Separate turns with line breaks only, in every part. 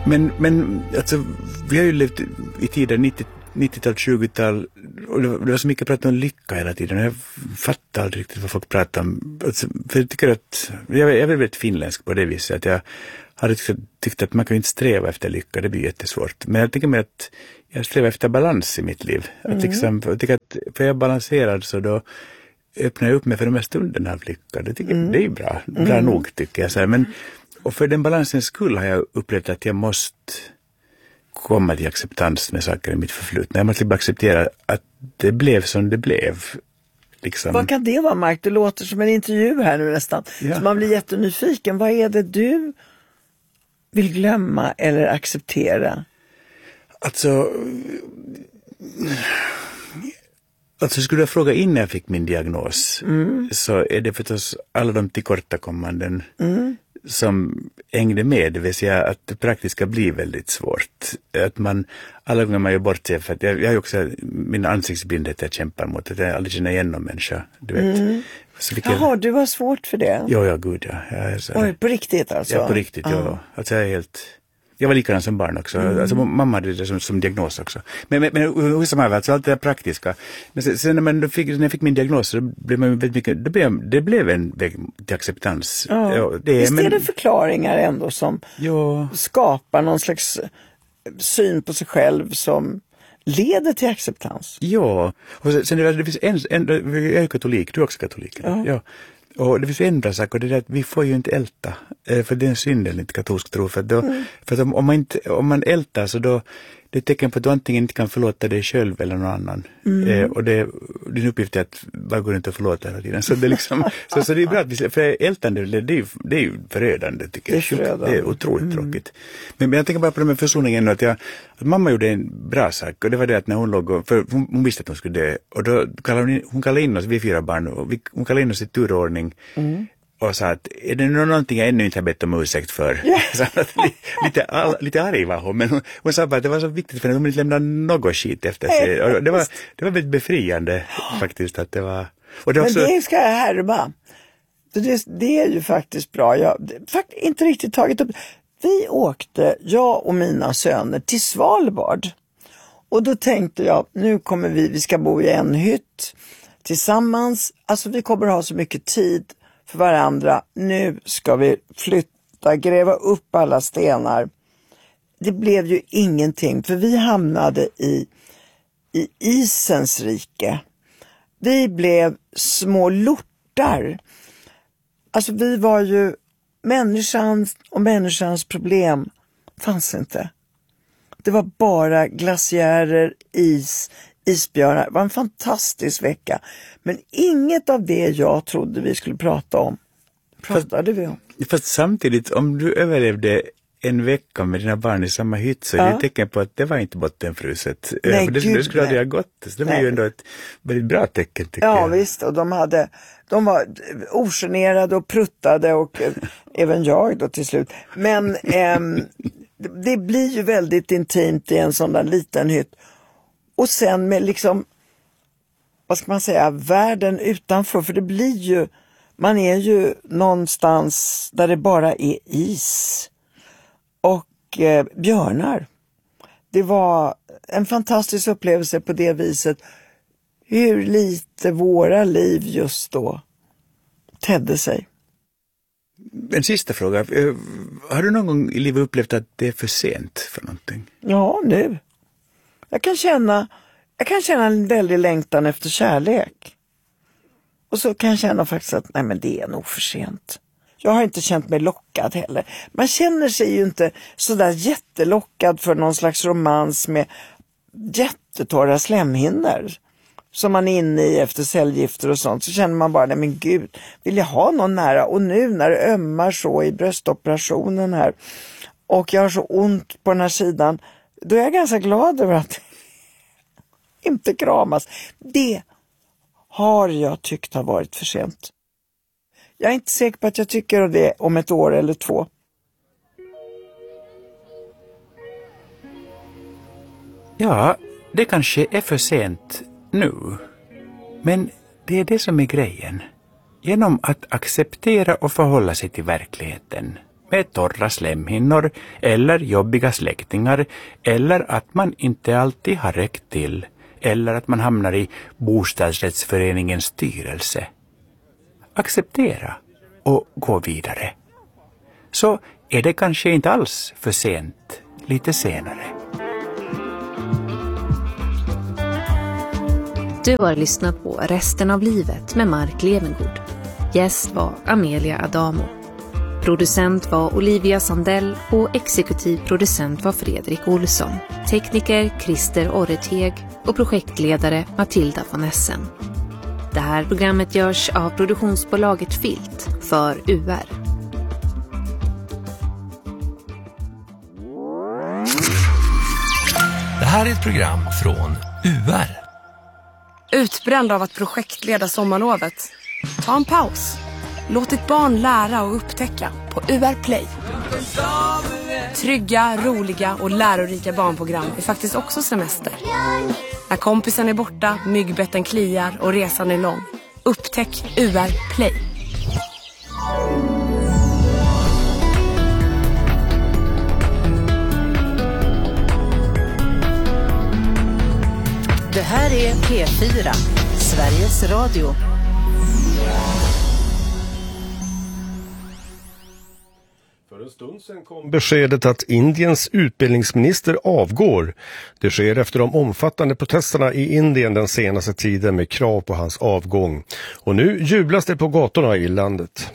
Men alltså, vi har ju levt i tiden 90-tal, 20-tal och det var så mycket prat om lycka hela tiden. Jag fattar aldrig riktigt vad folk pratar om. Alltså, för jag tycker att, jag är väldigt finländsk på det viset att jag har tyckt att man kan inte sträva efter lycka, det blir jättesvårt. Men jag tycker mer att jag strävar efter balans i mitt liv. Att liksom, jag tycker att för jag är balanserad så då öppnar jag upp mig för de här stunderna av lycka. Det är ju bra nog tycker jag. Så här. Men, och för den balansens skull har jag upplevt att jag måste komma till acceptans med saker i mitt förflutna. Jag måste bara acceptera att det blev som det blev. Liksom.
Vad kan det vara, Mark? Det låter som en intervju här nu nästan. Ja. Så man blir jättenyfiken. Vad är det du vill glömma eller acceptera?
Alltså skulle jag fråga innan jag fick min diagnos så är det förstås alla de tillkortakommanden som hängde med, det vill säga att det praktiska blir väldigt svårt. Att alla gånger man gör bort sig, för att jag har ju också min ansiktsblindhet jag kämpar mot, att jag aldrig känner igen någon människa, du vet.
Jaha, du har svårt för det?
Ja, gud ja.
Oj, på riktigt alltså?
Ja, på riktigt, ja. Alltså jag var likadan som barn också. Alltså, mamma hade det som diagnos också. Men hur som helst, alltså allt det där praktiska. Men sen när jag fick min diagnos så blev man väldigt mycket, det blev en väg till acceptans.
Ja.
Ja,
visst är det förklaringar ändå som skapar någon slags syn på sig själv som leder till acceptans?
Ja, och sen det finns jag är katolik, du är också katolik. Ja. Och det finns en bra sak och det är att vi får ju inte älta, för det är en synd enligt katolsk tro. För att om man ältar så då det är ett tecken på att du antingen inte kan förlåta dig själv eller någon annan. Och din uppgift är att bara gå runt och förlåta hela tiden. Så det är liksom, så det är bra att för ältande, det är ju förödande tycker jag. Det är otroligt tråkigt. Men jag tänker bara på det med försoningen att mamma gjorde en bra sak och det var det att när hon låg, för hon visste att hon skulle dö och då kallade hon in oss, vi 4 barn, och hon kallade in oss i turordning. Och sa att är det någonting jag ännu inte har bett om ursäkt för? Yeah. lite arg var hon, men hon sa bara att det var så viktigt för att hon inte lämna något skit efter sig. Och det var väldigt befriande faktiskt att det var. Och det
men det ska jag härma. Det är ju faktiskt bra. Jag har inte riktigt tagit upp. Vi åkte, jag och mina söner, till Svalbard. Och då tänkte jag, nu kommer vi ska bo i en hytt tillsammans. Alltså vi kommer ha så mycket tid för varandra. Nu ska vi flytta, gräva upp alla stenar. Det blev ju ingenting, för vi hamnade i isens rike. Vi blev små lortar. Alltså vi var ju människans problem fanns inte. Det var bara glaciärer, isbjörnar. Det var en fantastisk vecka. Men inget av det jag trodde vi skulle prata om pratade vi om.
Fast samtidigt, om du överlevde en vecka med dina barn i samma hytt så är det ett tecken på att det var inte bottenfruset.
Nej,
för det skulle aldrig ha gått. Så det var ju ändå ett väldigt bra tecken tycker jag.
Ja visst, och de var ogenerade och pruttade och även jag då till slut. Men det blir ju väldigt intimt i en sån där liten hytt. Och sen med liksom, vad ska man säga, världen utanför. För det blir ju, man är ju någonstans där det bara är is och björnar. Det var en fantastisk upplevelse på det viset. Hur lite våra liv just då tedde sig.
En sista fråga. Har du någon gång i livet upplevt att det är för sent för någonting?
Ja, nu. Jag kan känna en väldig längtan efter kärlek. Och så kan jag känna faktiskt att nej men det är nog för sent. Jag har inte känt mig lockad heller. Man känner sig ju inte så där jättelockad för någon slags romans med jättetorra slemhinnor som man är inne i efter cellgifter och sånt. Så känner man bara, nej men gud, vill jag ha någon nära? Och nu när det ömmar så i bröstoperationen här och jag har så ont på den här sidan, då är jag ganska glad över att inte kramas. Det har jag tyckt har varit för sent. Jag är inte säker på att jag tycker det om ett år eller 2.
Ja, det kanske är för sent nu. Men det är det som är grejen. Genom att acceptera och förhålla sig till verkligheten med torra slemhinnor eller jobbiga släktingar eller att man inte alltid har räckt till eller att man hamnar i bostadsrättsföreningens styrelse. Acceptera och gå vidare. Så är det kanske inte alls för sent lite senare.
Du har lyssnat på Resten av livet med Mark Levengood. Gäst var Amelia Adamo. Producent var Olivia Sandell och exekutiv producent var Fredrik Olsson. Tekniker Christer Orreteg och projektledare Matilda von Essen. Det här programmet görs av produktionsbolaget Filt för UR.
Det här är ett program från UR.
Utbränd av att projektleda sommarlovet? Ta en paus. Låt ditt barn lära och upptäcka på UR Play. Trygga, roliga och lärorika barnprogram är faktiskt också semester. När kompisen är borta, myggbetten kliar och resan är lång. Upptäck UR Play.
Det här är P4, Sveriges Radio.
För en stund sedan kom beskedet att Indiens utbildningsminister avgår. Det sker efter de omfattande protesterna i Indien den senaste tiden med krav på hans avgång. Och nu jublas det på gatorna i landet.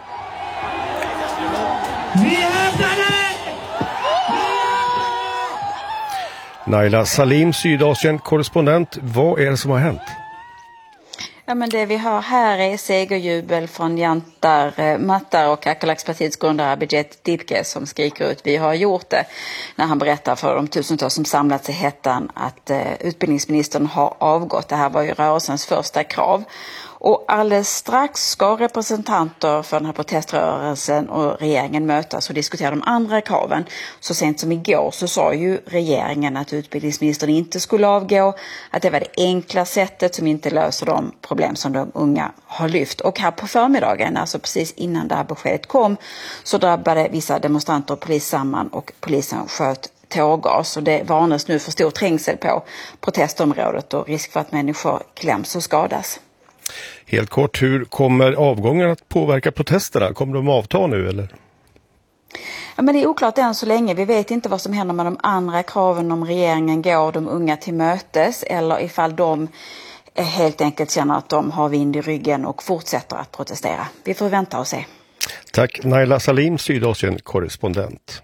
Naila Salim, Sydasien-korrespondent. Vad är det som har hänt?
Ja, men det vi har här är segerjubel från Jantar Mattar och Kakalaks-partiets grundare Abhijit Dipke som skriker ut "vi har gjort det" när han berättar för de tusentals som samlats i hettan att utbildningsministern har avgått. Det här var ju rörelsens första krav. Och alldeles strax ska representanter för den här proteströrelsen och regeringen mötas och diskutera de andra kraven. Så sent som igår så sa ju regeringen att utbildningsministern inte skulle avgå, att det var det enkla sättet som inte löser de problem som de unga har lyft. Och här på förmiddagen, alltså precis innan det här beskedet kom, så drabbade vissa demonstranter och polis samman och polisen sköt tårgas. Och det varnas nu för stor trängsel på protestområdet och risk för att människor kläms och skadas.
Helt kort, hur kommer avgången att påverka protesterna? Kommer de avta nu eller?
Ja, men det är oklart än så länge. Vi vet inte vad som händer med de andra kraven om regeringen går de unga till mötes eller ifall de helt enkelt känner att de har vind i ryggen och fortsätter att protestera. Vi får vänta och se.
Tack Naila Salim, Sydasien-korrespondent.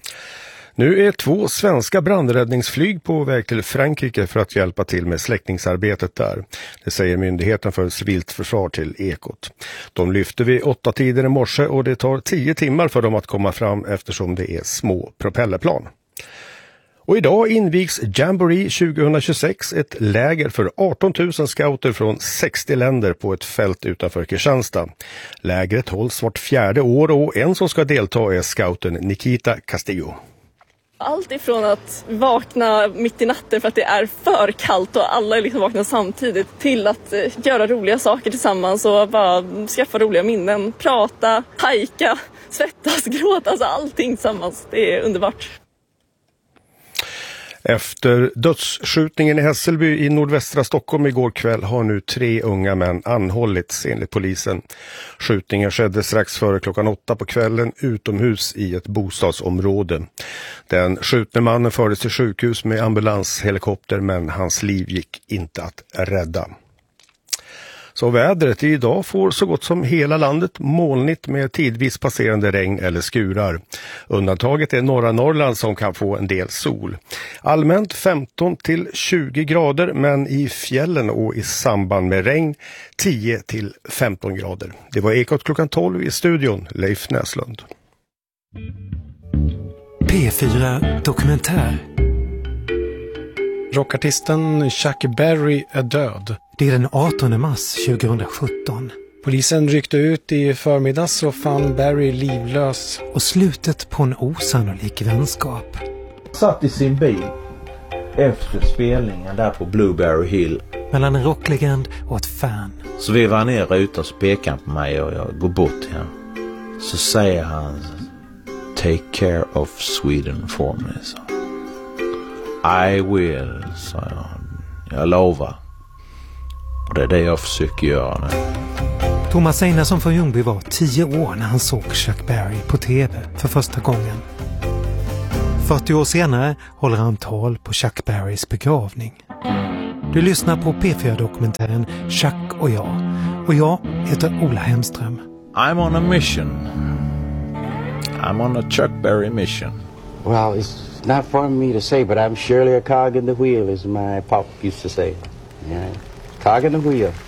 Nu är 2 svenska brandräddningsflyg på väg till Frankrike för att hjälpa till med släckningsarbetet där. Det säger Myndigheten för civilt försvar till Ekot. De lyfte vid 8-tiden i morse och det tar 10 timmar för dem att komma fram eftersom det är små propellerplan. Och idag invigs Jamboree 2026, ett läger för 18 000 scouter från 60 länder på ett fält utanför Kristianstad. Lägret hålls vart 4:e år och en som ska delta är scouten Nikita Castillo.
Allt ifrån att vakna mitt i natten för att det är för kallt och alla liksom vaknar samtidigt till att göra roliga saker tillsammans och bara skaffa roliga minnen, prata, hajka, svettas, gråta, alltså allting tillsammans. Det är underbart. Efter dödsskjutningen i Hässelby i nordvästra Stockholm igår kväll har nu 3 unga män anhållits enligt polisen. Skjutningen skedde strax före klockan 8 på kvällen utomhus i ett bostadsområde. Den skjutne mannen fördes till sjukhus med ambulanshelikopter men hans liv gick inte att rädda. Så vädret idag får så gott som hela landet molnigt med tidvis passerande regn eller skurar. Undantaget är norra Norrland som kan få en del sol. Allmänt 15 till 20 grader men i fjällen och i samband med regn 10 till 15 grader. Det var Ekot klockan 12 i studion, Leif Näslund.
P4 Dokumentär.
Rockartisten Chuck Berry är död.
Det är den 18 mars 2017.
Polisen ryckte ut i förmiddags och fann Berry livlös.
Och slutet på en osannolik vänskap.
Satt i sin bil efter spelningen där på Blueberry Hill.
Mellan en rocklegend och ett fan.
Så vi var nere ute och så pekade han på mig och jag går bort till honom. Så säger han, take care of Sweden for me, sa han. I will, sa jag lovar. Och det är det jag försöker göra nu.
Thomas Einarsson från Ljungby var 10 år när han såg Chuck Berry på tv för första gången. 40 år senare håller han tal på Chuck Berrys begravning. Du lyssnar på P4-dokumentären Chuck och jag heter Ola Hemström.
I'm on a mission. I'm on a Chuck Berry mission.
Well, it's not for me to say, but I'm surely a cog in the wheel, as my pop used to say. Yeah, cog in the wheel.